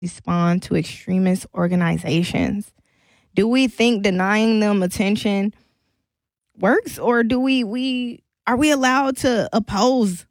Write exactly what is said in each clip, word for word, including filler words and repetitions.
respond to extremist organizations? Do we think denying them attention works, or do we we are we allowed to oppose?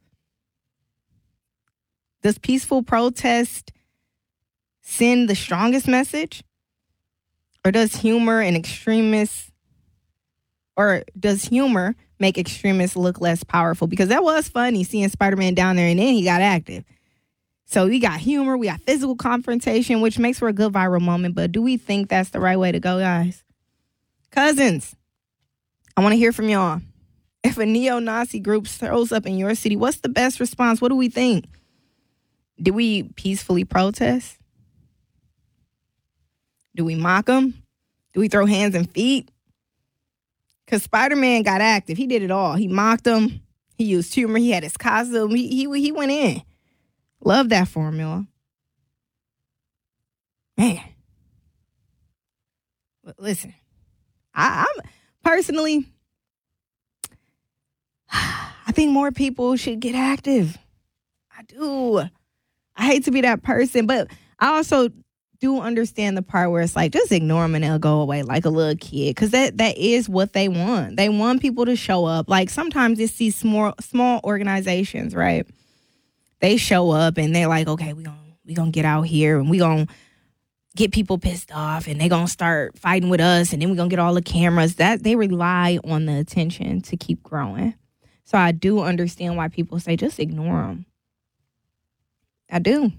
Does peaceful protest send the strongest message? Or does humor and extremists, or does humor make extremists look less powerful? Because that was funny seeing Spider-Man down there and then he got active. So we got humor, we got physical confrontation, which makes for a good viral moment. But do we think that's the right way to go, guys? Cousins, I want to hear from y'all. If a neo-Nazi group throws up in your city, what's the best response? What do we think? Do we peacefully protest? Do we mock them? Do we throw hands and feet? Because Spider-Man got active. He did it all. He mocked them. He used humor. He had his costume. He he, he went in. Love that formula. Man. But listen, I, I'm personally, I think more people should get active. I do. I hate to be that person, but I also do understand the part where it's like, just ignore them and they'll go away like a little kid. Because that, that is what they want. They want people to show up. Like sometimes it's these small, small organizations, right? They show up and they're like, okay, we gonna, we gonna get out here and we gonna get people pissed off and they gonna start fighting with us and then we gonna get all the cameras. That they rely on the attention to keep growing. So I do understand why people say just ignore them. I do.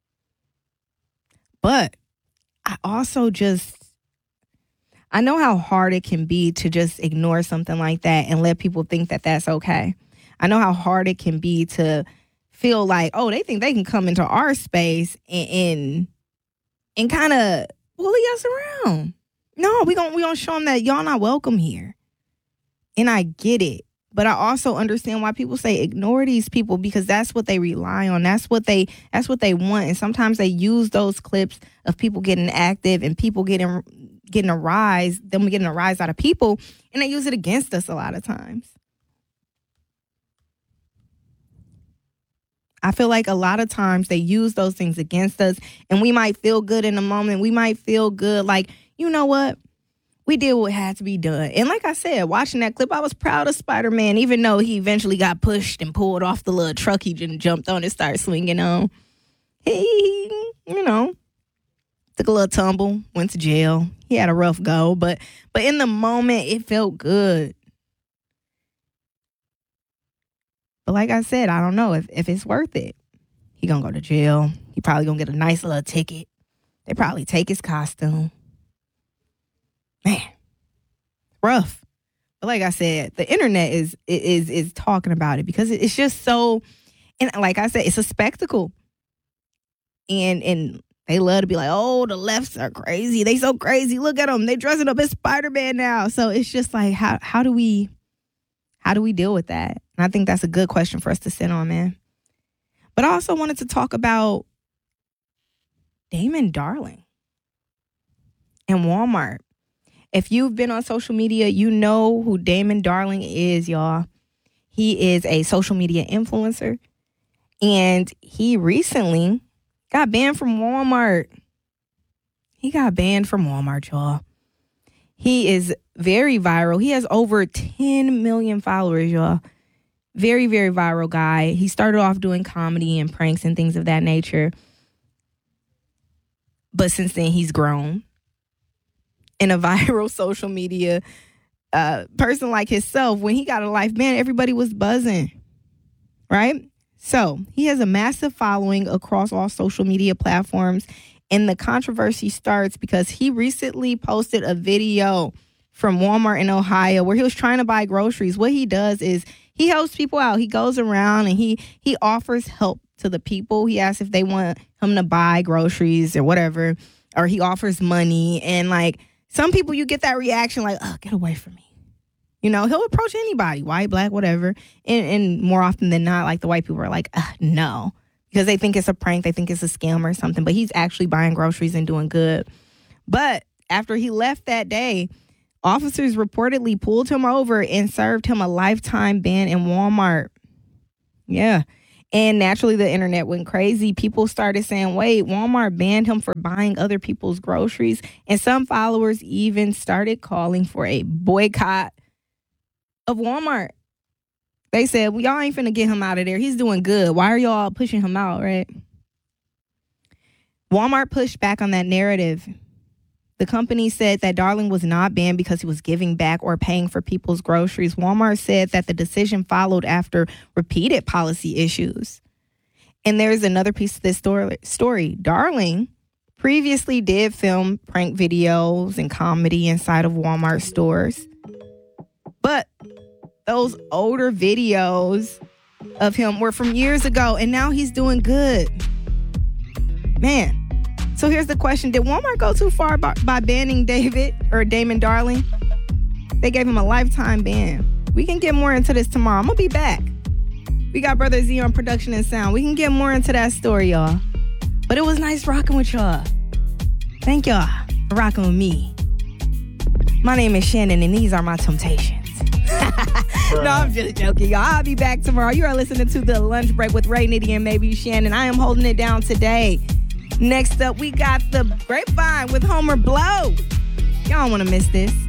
But I also just, I know how hard it can be to just ignore something like that and let people think that that's okay. I know how hard it can be to feel like, oh, they think they can come into our space and and, and kind of bully us around. No, we gonna we gonna show them that y'all not welcome here. And I get it. But I also understand why people say ignore these people, because that's what they rely on. That's what they that's what they want. And sometimes they use those clips of people getting active and people getting getting a rise, them getting a rise out of people, and they use it against us a lot of times. I feel like a lot of times they use those things against us, and we might feel good in the moment. We might feel good like, you know what? We did what had to be done. And like I said, watching that clip, I was proud of Spider-Man, even though he eventually got pushed and pulled off the little truck he just jumped on and started swinging on. He, you know, took a little tumble, went to jail. He had a rough go, but but in the moment, it felt good. But like I said, I don't know if, if it's worth it. He gonna go to jail. He probably gonna get a nice little ticket. They probably take his costume. Man, rough. But like I said, the internet is is is talking about it because it's just so, and like I said, it's a spectacle. And and they love to be like, oh, the lefts are crazy. They so crazy. Look at them. They dressing up as Spider-Man now. So it's just like, how how do we how do we deal with that? And I think that's a good question for us to sit on, man. But I also wanted to talk about Damon Darling and Walmart. If you've been on social media, you know who Damon Darling is, y'all. He is a social media influencer. And he recently got banned from Walmart. He got banned from Walmart, y'all. He is very viral. He has over ten million followers, y'all. Very, very viral guy. He started off doing comedy and pranks and things of that nature. But since then, he's grown. In a viral social media uh, person like himself, when he got a life ban, everybody was buzzing, right? So he has a massive following across all social media platforms. And the controversy starts because he recently posted a video from Walmart in Ohio where he was trying to buy groceries. What he does is he helps people out. He goes around and he he offers help to the people. He asks if they want him to buy groceries or whatever, or he offers money. And like, some people, you get that reaction like, oh, get away from me. You know, he'll approach anybody, white, black, whatever. And, and more often than not, like the white people are like, uh, no, because they think it's a prank. They think it's a scam or something. But he's actually buying groceries and doing good. But after he left that day, officers reportedly pulled him over and served him a lifetime ban in Walmart. Yeah. And naturally, the internet went crazy. People started saying, wait, Walmart banned him for buying other people's groceries. And some followers even started calling for a boycott of Walmart. They said, well, y'all ain't finna get him out of there. He's doing good. Why are y'all pushing him out, right? Walmart pushed back on that narrative. The company said that Darling was not banned because he was giving back or paying for people's groceries. Walmart said that the decision followed after repeated policy issues. And there's another piece of this story. Darling previously did film prank videos and comedy inside of Walmart stores. But those older videos of him were from years ago, and now he's doing good. Man. So here's the question. Did Walmart go too far by, by banning David or Damon Darling? They gave him a lifetime ban. We can get more into this tomorrow. I'm going to be back. We got Brother Z on production and sound. We can get more into that story, y'all. But it was nice rocking with y'all. Thank y'all for rocking with me. My name is Shannon, and these are my temptations. No, I'm just joking, y'all. I'll be back tomorrow. You are listening to The Lunch Break with Ray Nitty and maybe Shannon. I am holding it down today. Next up, we got The Grapevine with Homer Blow. Y'all don't want to miss this.